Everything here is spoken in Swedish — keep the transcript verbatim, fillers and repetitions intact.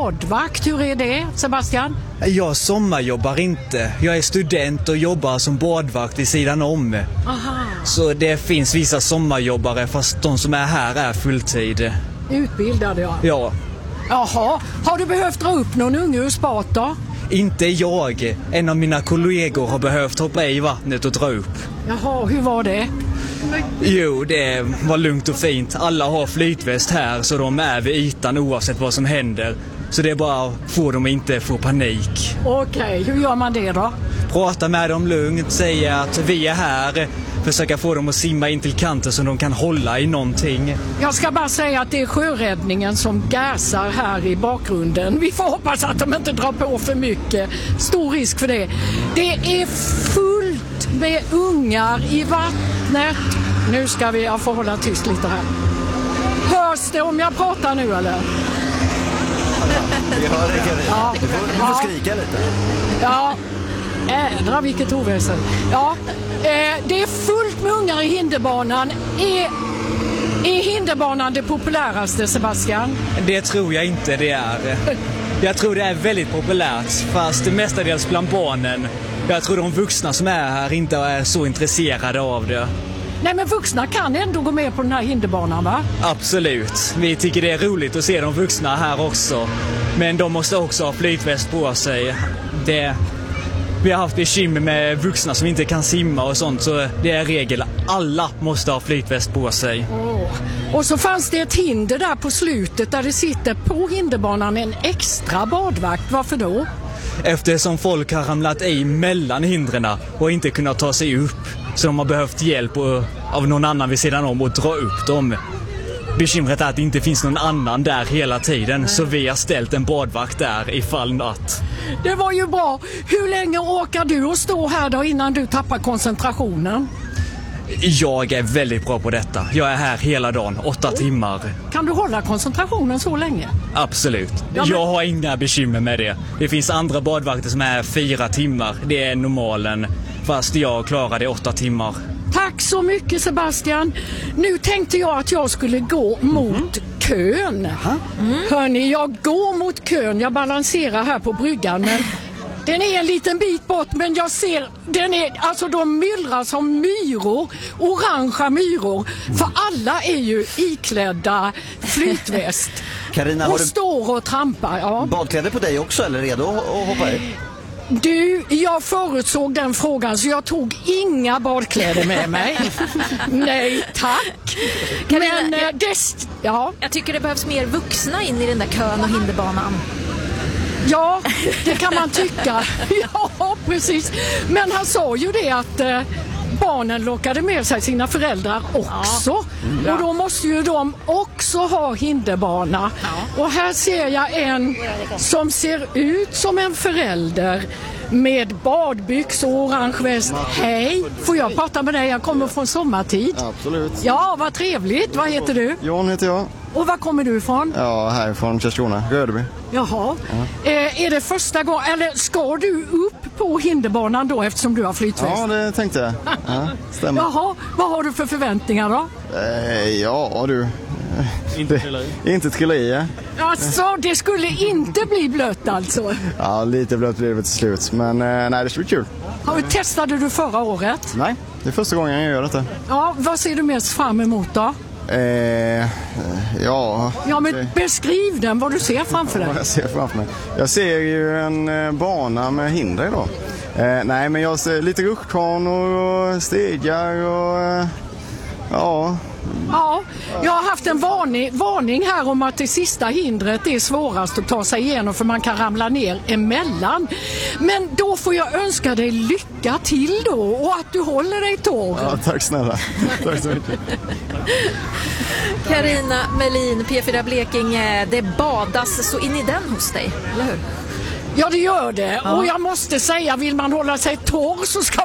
badvakt. Hur är det, Sebastian? Jag sommarjobbar inte. Jag är student och jobbar som badvakt i sidan om. Aha. Så det finns vissa sommarjobbare, fast de som är här är fulltid. Utbildade, ja. Ja. Jaha, har du behövt dra upp någon unge ur spat då? Inte jag. En av mina kollegor har behövt hoppa i vattnet och dra upp. Jaha, hur var det? Jo, det var lugnt och fint. Alla har flytväst här, så de är vid ytan oavsett vad som händer. Så det är bara att få dem inte få panik. Okej, hur gör man det då? Prata med dem lugnt, säga att vi är här. Försöka få dem att simma in till kanten så de kan hålla i någonting. Jag ska bara säga att det är sjöräddningen som gasar här i bakgrunden. Vi får hoppas att de inte drar på för mycket. Stor risk för det. Det är fullt med ungar i vattnet. Nu ska vi, jag får hålla tyst lite här. Hörs det om jag pratar nu eller? Vi hör det. Ja. Du får, du får skrika lite. Ja, ädra vilket oväsen. Ja, eh, det är fullt med ungar i hinderbanan. Är, är hinderbanan det populäraste, Sebastian? Det tror jag inte det är. Jag tror det är väldigt populärt, fast mestadels bland barnen. Jag tror de vuxna som är här inte är så intresserade av det. Nej, men vuxna kan ändå gå med på den här hinderbanan, va? Absolut. Vi tycker det är roligt att se de vuxna här också. Men de måste också ha flytväst på sig. Det... Vi har haft bekymmer med vuxna som inte kan simma och sånt, så det är regel. Alla måste ha flytväst på sig. Oh. Och så fanns det ett hinder där på slutet där det sitter på hinderbanan en extra badvakt. Varför då? Eftersom folk har ramlat i mellan hindrena och inte kunnat ta sig upp. Så de har behövt hjälp av någon annan vid sidan om och dra upp dem. Bekymret är att det inte finns någon annan där hela tiden. Så vi har ställt en badvakt där ifall att... Det var ju bra. Hur länge orkar du att stå här då innan du tappar koncentrationen? Jag är väldigt bra på detta. Jag är här hela dagen, åtta timmar. Kan du hålla koncentrationen så länge? Absolut. Ja, men... Jag har inga bekymmer med det. Det finns andra badvakter som är fyra timmar. Det är normalen. Fast jag klarar det åtta timmar. Tack så mycket, Sebastian. Nu tänkte jag att jag skulle gå mot mm. kön. Mm. Hörrni, jag går mot kön. Jag balanserar här på bryggan, men den är en liten bit bort, men jag ser, den är, alltså de myllrar som myror, orangea myror. För alla är ju iklädda flytväst. Carina, och har du står och trampar. Ja. badkläder på dig också eller redo att hoppa i? Du, jag förutsåg den frågan så jag tog inga badkläder med mig. Nej, tack. Carina, Men jag, det, ja. jag tycker det behövs mer vuxna in i den där kön och hinderbanan. Ja, det kan man tycka. Ja, precis. Men han sa ju det att eh, barnen lockade med sig sina föräldrar också. Ja. Och då måste ju de också ha hinderbana. Ja. Och här ser jag en som ser ut som en förälder med badbyxor och orange väst. Hej, får jag prata med dig? Jag kommer från sommartid. Absolut. Ja, vad trevligt. Vad heter du? Jan heter jag. Och var kommer du ifrån? Ja, här från Karlskrona, Rödeby. Jaha. Ja. Eh, är det första gången, eller ska du upp på hinderbanan då eftersom du har flytväst? Ja, det tänkte jag. Ja, stämmer. Jaha, vad har du för förväntningar då? Eh, ja, du. Inte trilla i. Inte trilla i, ja. Alltså, det skulle inte bli blött alltså? Ja, lite blött blir det till slut. Men eh, nej, det ska bli kul. Ja, testade du förra året? Nej, det är första gången jag gör detta. Ja, vad ser du mest fram emot då? Eh, ja... Ja, men beskriv den, vad du ser framför dig. Vad jag ser framför mig. Jag ser ju en eh, bana med hinder idag. Eh, nej, men jag ser lite rutschkanor och stegar och... Eh, ja... Ja, jag har haft en varning, varning här om att det sista hindret är svårast att ta sig igenom för man kan ramla ner emellan. Men då får jag önska dig lycka till då och att du håller dig torr. Ja, tack snälla. Tack så mycket. Carina Melin, P fyra Blekinge, det badas så in i den hos dig, eller hur? Ja, det gör det. Ja. Och jag måste säga, vill man hålla sig torr så ska